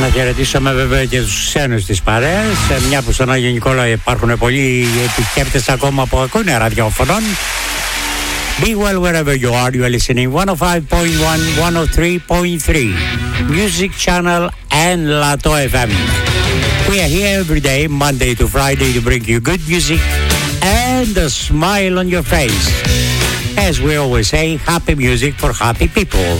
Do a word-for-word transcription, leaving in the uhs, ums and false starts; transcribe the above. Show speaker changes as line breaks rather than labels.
Να χαιρετήσουμε βέβαια και τους ξένους της παρέας, μια που στον Άγιο Νικόλαο υπάρχουν πολλοί επισκέπτες ακόμα που ακούνε ραδιόφωνο. Be well wherever you are. You are listening one oh five point one, one oh three point three Music Channel and Lato εφ εμ. We are here every day, Monday to Friday, to bring you good music and a smile on your face. As we always say, happy music for happy people.